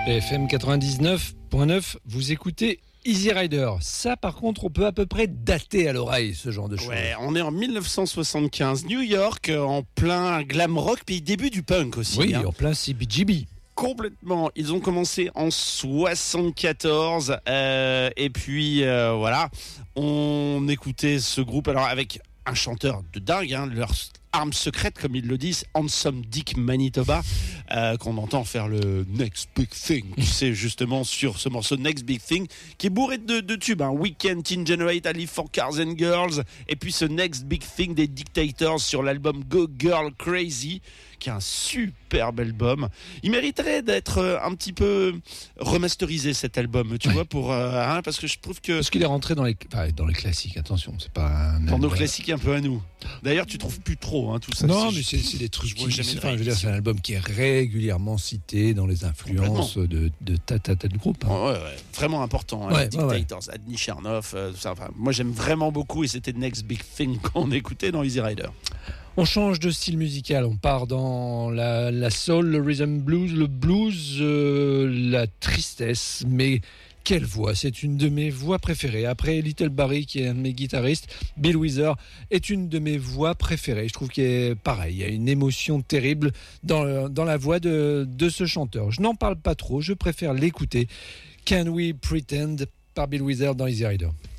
BFM 99.9, vous écoutez Easy Rider. Ça, par contre, on peut à peu près dater à l'oreille ce genre de choses. Ouais, on est en 1975, New York, en plein glam rock, puis début du punk aussi. Oui, en plein CBGB. Complètement. Ils ont commencé en 74 et puis voilà, on écoutait ce groupe alors avec un chanteur de dingue, leur arme secrète comme ils le disent, Handsome Dick Manitoba, qu'on entend faire le Next Big Thing. C'est justement sur ce morceau Next Big Thing qui est bourré de tubes. Weekend, Teen Generate, I Live for Cars and Girls, et puis ce Next Big Thing des Dictators sur l'album Go Girl Crazy, qui est un superbe album. Il mériterait d'être un petit peu remasterisé cet album, tu vois, pour parce que je trouve que parce qu'il est rentré dans les classiques. Attention, c'est pas un dans nos classiques un peu à nous. D'ailleurs, tu trouves plus trop tout ça. Non, mais c'est des trucs. C'est un album qui est régulièrement cité dans les influences de tas de groupes. Ouais, vraiment important. Dictators, Adney Chernoff, tout ça. Enfin, moi, j'aime vraiment beaucoup, et c'était Next Big Thing qu'on écoutait dans Easy Rider. On change de style musical, on part dans la soul, le rhythm blues, le blues, la tristesse, mais quelle voix, c'est une de mes voix préférées. Après Little Barry, qui est un de mes guitaristes, Bill Withers est une de mes voix préférées. Je trouve qu'il est pareil, il y a une émotion terrible dans la voix de ce chanteur. Je n'en parle pas trop, je préfère l'écouter. Can We Pretend par Bill Withers dans Easy Rider.